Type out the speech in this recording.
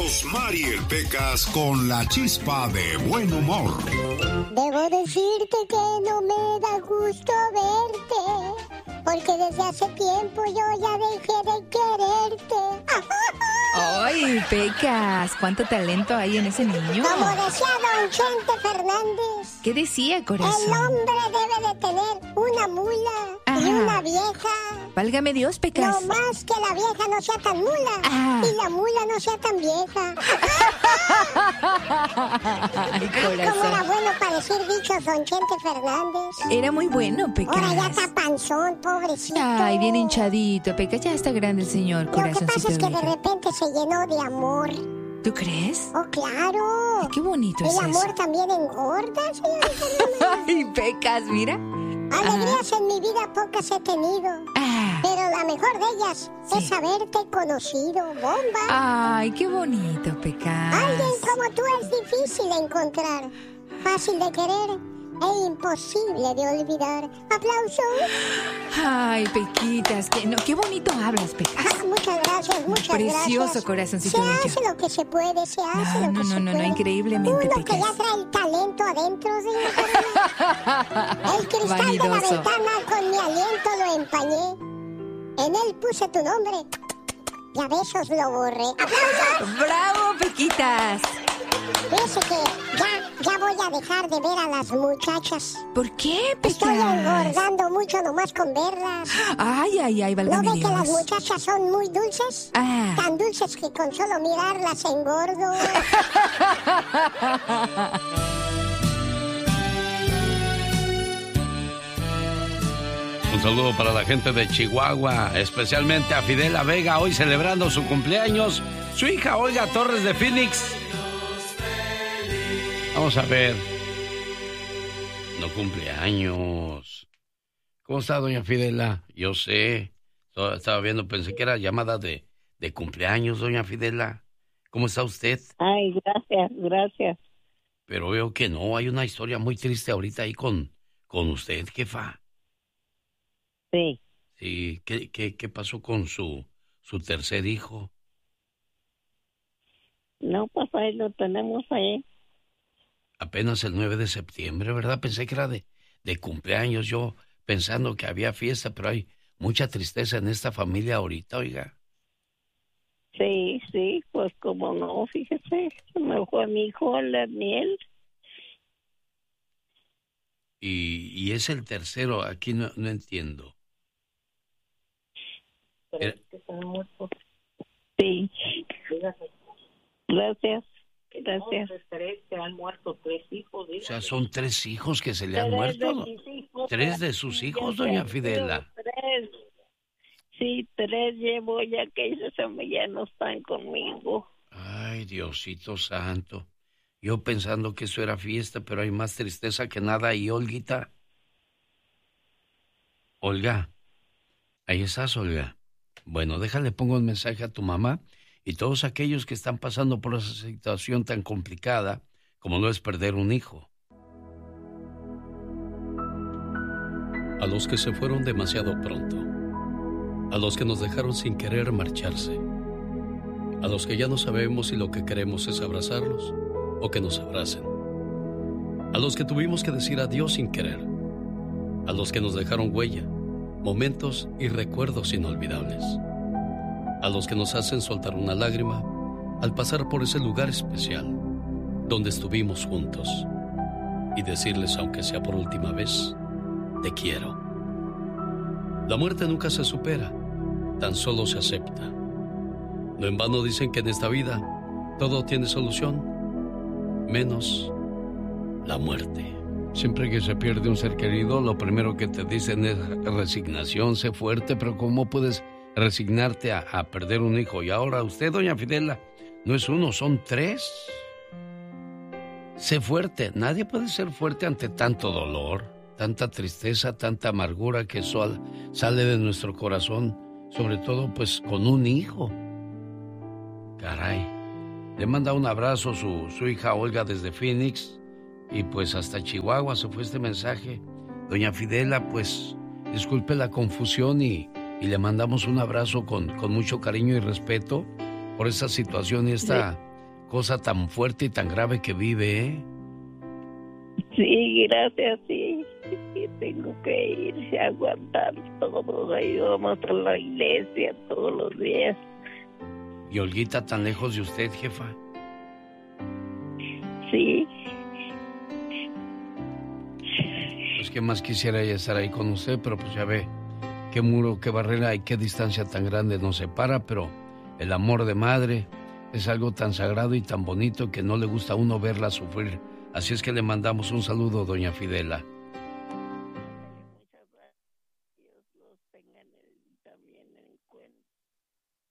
Rosmar y el Pecas con la chispa de buen humor. Debo decirte que no me da gusto verte, porque desde hace tiempo yo ya dejé de quererte. ¡Ay, Pecas! ¿Cuánto talento hay en ese niño? Como decía don Chente Fernández. ¿Qué decía, corazón? El hombre debe de tener una mula y una vieja. Válgame Dios, Pecas. No más que la vieja no sea tan mula y la mula no sea tan vieja. Ay, corazón. Como era bueno para decir dichos don Chente Fernández. Era muy bueno, Pecas. Ahora ya está panzón, pobrecito. Ay, bien hinchadito, Pecas. Ya está grande el señor, Lo que corazoncito. pasa es que de repente se llenó de amor. ¿Tú crees? Oh, claro. Ay, qué bonito es El amor eso. también engorda, señorita. Ay, Pecas, mira. Alegrías en mi vida pocas he tenido. Pero la mejor de ellas es haberte conocido, bomba. Ay, qué bonito, Pecas. Alguien como tú es difícil de encontrar, fácil de querer e imposible de olvidar. ¡Aplausos! Ay, Pequitas, qué bonito hablas, Pecas. Muchas gracias, muchas gracias. Precioso, corazoncito Se bello. hace lo que se puede, se hace lo que se puede. No, increíblemente, Uno Pecas. que ya trae el talento adentro, el cristal Vanidoso. de la ventana con mi aliento lo empañé. En él puse tu nombre y a besos lo borré. ¡Aplausos! ¡Bravo, Pequitas! Fíjese que ya voy a dejar de ver a las muchachas. ¿Por qué, Pecas? Estoy engordando mucho nomás con verlas. Ay, ¿No válgame ve que las Dios. muchachas son muy dulces? Tan dulces que con solo mirarlas engordo. Un saludo para la gente de Chihuahua, especialmente a Fidela Vega, hoy celebrando su cumpleaños, su hija Olga Torres de Phoenix. Vamos a ver. No cumpleaños. ¿Cómo está, doña Fidela? Yo sé. Estaba viendo, pensé que era llamada de cumpleaños, doña Fidela. ¿Cómo está usted? Ay, gracias. Pero veo que no, hay una historia muy triste ahorita ahí con usted, jefa. Sí. Sí, ¿qué pasó con su tercer hijo? No, pues ahí lo tenemos ahí. Apenas el 9 de septiembre, ¿verdad? Pensé que era de cumpleaños, yo pensando que había fiesta, pero hay mucha tristeza en esta familia ahorita, oiga. Sí, pues como no, fíjese, se me fue mi hijo, el Daniel. Y es el tercero, aquí no entiendo. Pero es que están muertos. Sí. Gracias. Se han muerto 3 hijos. O sea, son 3 hijos que se le han muerto. 3 de sus hijos, doña Fidela. 3. Sí, 3 llevo ya que ellos ya no están conmigo. Ay, Diosito santo. Yo pensando que eso era fiesta, pero hay más tristeza que nada. Y Olguita. Olga. Ahí estás, Olga. Bueno, déjale, pongo un mensaje a tu mamá y todos aquellos que están pasando por esa situación tan complicada como lo es perder un hijo. A los que se fueron demasiado pronto, a los que nos dejaron sin querer marcharse, a los que ya no sabemos si lo que queremos es abrazarlos o que nos abracen, a los que tuvimos que decir adiós sin querer, a los que nos dejaron huella, momentos y recuerdos inolvidables, a los que nos hacen soltar una lágrima al pasar por ese lugar especial donde estuvimos juntos y decirles, aunque sea por última vez, te quiero. La muerte nunca se supera, tan solo se acepta. No en vano dicen que en esta vida todo tiene solución, menos la muerte. Siempre que se pierde un ser querido, lo primero que te dicen es resignación, sé fuerte, pero ¿cómo puedes resignarte a perder un hijo? Y ahora usted, doña Fidela, no es uno, son 3. Sé fuerte, nadie puede ser fuerte ante tanto dolor, tanta tristeza, tanta amargura que sale de nuestro corazón, sobre todo pues con un hijo. Caray, le manda un abrazo su hija Olga desde Phoenix. Y pues hasta Chihuahua se fue este mensaje. Doña Fidela, pues disculpe la confusión y le mandamos un abrazo con mucho cariño y respeto por esta situación y esta cosa tan fuerte y tan grave que vive, ¿eh? Sí, gracias, sí. Tengo que ir a aguantar todo. Ahí vamos a la iglesia todos los días. ¿Y Olguita tan lejos de usted, jefa? Sí. Pues qué más quisiera ella estar ahí con usted, pero pues ya ve qué muro, qué barrera y qué distancia tan grande nos separa, pero el amor de madre es algo tan sagrado y tan bonito que no le gusta a uno verla sufrir. Así es que le mandamos un saludo, doña Fidela.